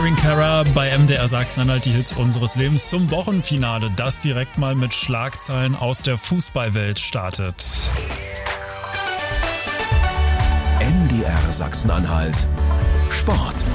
Irene Cara bei MDR Sachsen-Anhalt, die Hits unseres Lebens zum Wochenfinale, das direkt mal mit Schlagzeilen aus der Fußballwelt startet. MDR Sachsen-Anhalt Sport.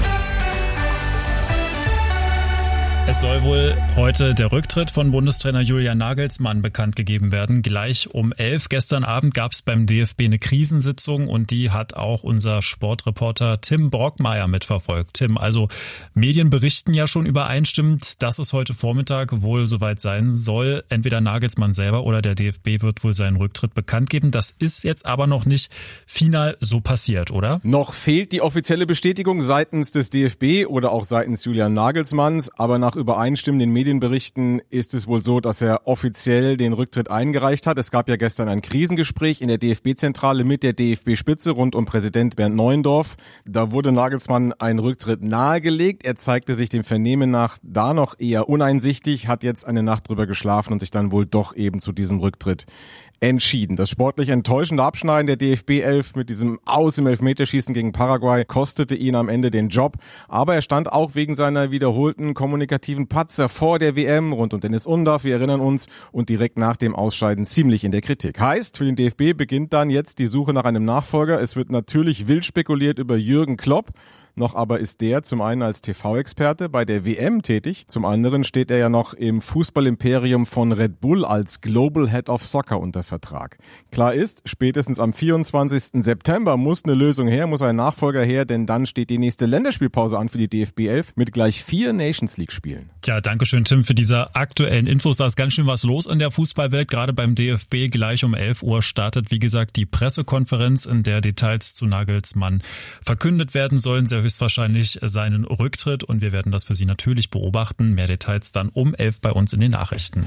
Es soll wohl heute der Rücktritt von Bundestrainer Julian Nagelsmann bekannt gegeben werden. Gleich um 11. Gestern Abend gab es beim DFB eine Krisensitzung und die hat auch unser Sportreporter Tim Brockmeier mitverfolgt. Tim, also Medien berichten ja schon übereinstimmend, dass es heute Vormittag wohl soweit sein soll. Entweder Nagelsmann selber oder der DFB wird wohl seinen Rücktritt bekannt geben. Das ist jetzt aber noch nicht final so passiert, oder? Noch fehlt die offizielle Bestätigung seitens des DFB oder auch seitens Julian Nagelsmanns, aber nach übereinstimmenden Medienberichten ist es wohl so, dass er offiziell den Rücktritt eingereicht hat. Es gab ja gestern ein Krisengespräch in der DFB-Zentrale mit der DFB-Spitze rund um Präsident Bernd Neuendorf. Da wurde Nagelsmann ein Rücktritt nahegelegt. Er zeigte sich dem Vernehmen nach da noch eher uneinsichtig, hat jetzt eine Nacht drüber geschlafen und sich dann wohl doch eben zu diesem Rücktritt entschieden. Das sportlich enttäuschende Abschneiden der DFB-11 mit diesem Aus im Elfmeterschießen gegen Paraguay kostete ihn am Ende den Job. Aber er stand auch wegen seiner wiederholten kommunikativen Patzer vor der WM rund um Dennis Undaff, wir erinnern uns, und direkt nach dem Ausscheiden ziemlich in der Kritik. Heißt, für den DFB beginnt dann jetzt die Suche nach einem Nachfolger. Es wird natürlich wild spekuliert über Jürgen Klopp. Noch aber ist der zum einen als TV-Experte bei der WM tätig, zum anderen steht er ja noch im Fußballimperium von Red Bull als Global Head of Soccer unter Vertrag. Klar ist, spätestens am 24. September muss eine Lösung her, muss ein Nachfolger her, denn dann steht die nächste Länderspielpause an für die DFB 11 mit gleich 4 Nations League-Spielen. Tja, danke schön, Tim, für diese aktuellen Infos. Da ist ganz schön was los in der Fußballwelt, gerade beim DFB. Gleich um 11 Uhr startet, wie gesagt, die Pressekonferenz, in der Details zu Nagelsmann verkündet werden sollen. Sehr höchstwahrscheinlich seinen Rücktritt und wir werden das für Sie natürlich beobachten. Mehr Details dann um 11 bei uns in den Nachrichten.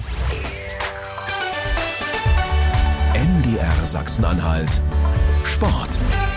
MDR Sachsen-Anhalt Sport.